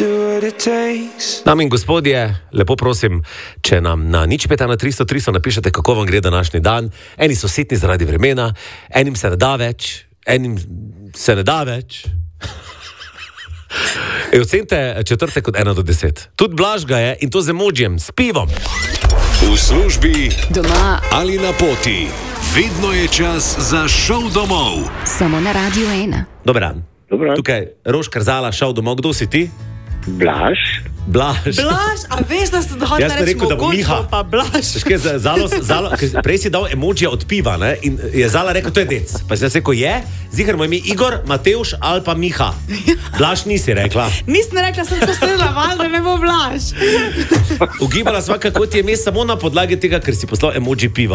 Dame in gospodje, lepo prosim, če nam na 0,5 na 300 napišete, kako vam gre današnji dan. Eni so sitni zaradi vremena, enim se ne da več, enim se ne da več. Ocenite četrtek od 1 do 10. Tudi Blaž ga je, in to z emojijem, s pivom. V službi, doma ali na poti, vedno je čas za šov domov. Samo na Radio 1. Dober dan. Tukaj Roš Krzala, šel domov. Kdo si ti? Blaž, a veš, da ste dohodili Jaz sem rekel, da bo Miha. pa Blaž. Prej si dal emojija od piva, ne? In je Zala rekel, to je dec. Pa si jaz rekel, zihar moj ime Igor, Matevž ali pa Miha. Blaž nisi rekla. Nisem rekla, sem posledila val, da ne bo Blaž. Ugibala sva, kako ti je ime samo na podlagi tega, ker si poslal emoji piva.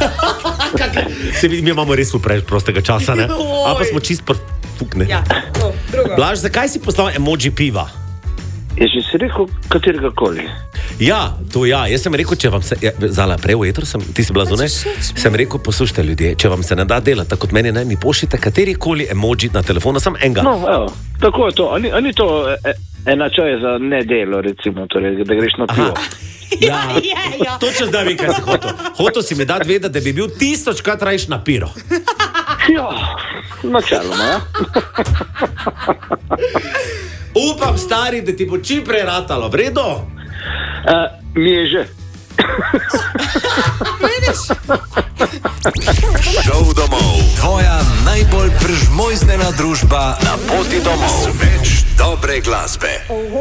Se vidi, mi imamo res prostega časa, ne? A pa smo čist fukne. Ja, to, drugo. Blaž, zakaj si poslal emoji piva? jaz že si rekel katerega koli. Ja, to ja. Jaz sem rekel, če vam se... Zala, prej v etru sem, ti si bila zunaj, sem rekel, poslušajte ljudje, če vam se ne da delati, tako kot meni, ne, mi pošljite katerikoli emoji na telefonu, sam enega. No, evo, tako je to. A ni to enačaj za nedelo, recimo, torej, da greš na pivo. Ja, točno zdaj vem, kaj si hotel. Hotel si mi dati vedeti, da bi bil 1000krat rajš na piro. Ja, načeloma, ja. Upam, stari, da ti bo čim prej ratalo, v redu? Mi je že. Šov domov, tvoja najbolj prežmojznena družba na poti domov. Več dobre glasbe.